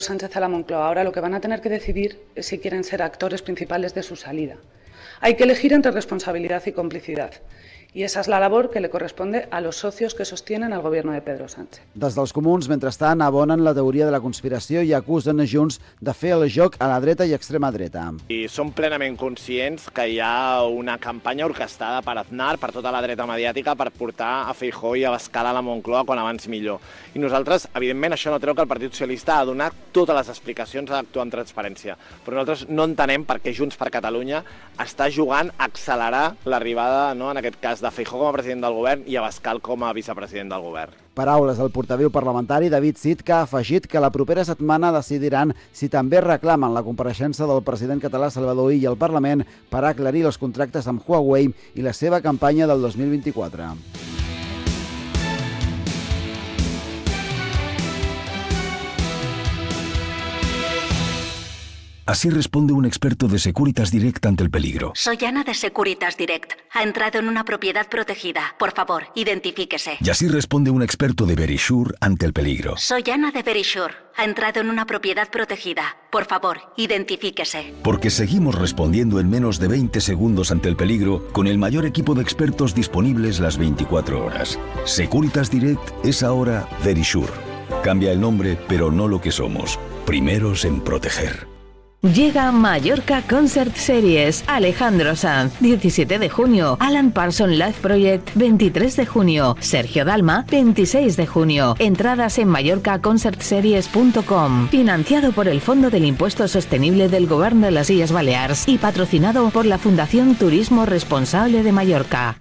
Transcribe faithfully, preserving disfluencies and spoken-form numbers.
Sánchez a la Moncloa. Ahora lo que van a tener que decidir es si quieren ser actores principales de su salida. Hay que elegir entre responsabilidad y complicidad. I esa és la labor que le corresponde a los socios que sostienen el gobierno de Pedro Sánchez. Des dels comuns, mentrestant, abonen la teoria de la conspiració i acusen a Junts de fer el joc a la dreta i extrema dreta. I som plenament conscients que hi ha una campanya orquestada per Aznar, per tota la dreta mediàtica, per portar a Feijóo i a Abascal a la Moncloa quan abans millor. I nosaltres, evidentment, això no treu que el Partit Socialista ha donat totes les explicacions, ha d'actuar amb transparència. Però nosaltres no entenem per què Junts per Catalunya està jugant a accelerar l'arribada, no, en aquest cas, de Feijóo com a president del govern i Abascal com a vicepresident del govern. Paraules del portaveu parlamentari David Cid, que ha afegit que la propera setmana decidiran si també reclamen la compareixença del president català Salvador Illa al Parlament per aclarir els contractes amb Huawei i la seva campanya del dos mil vint-i-quatre. Así responde un experto de Securitas Direct ante el peligro. Soy Ana de Securitas Direct. Ha entrado en una propiedad protegida. Por favor, identifíquese. Y así responde un experto de Verisure ante el peligro. Soy Ana de Verisure. Ha entrado en una propiedad protegida. Por favor, identifíquese. Porque seguimos respondiendo en menos de veinte segundos ante el peligro con el mayor equipo de expertos disponibles las veinticuatro horas. Securitas Direct es ahora Verisure. Cambia el nombre, pero no lo que somos. Primeros en proteger. Llega Mallorca Concert Series. Alejandro Sanz, diecisiete de junio. Alan Parsons Live Project, veintitrés de junio. Sergio Dalma, veintiséis de junio. Entradas en mallorca concert series punto com. Financiado por el Fondo del Impuesto Sostenible del Gobierno de las Illes Balears y patrocinado por la Fundación Turismo Responsable de Mallorca.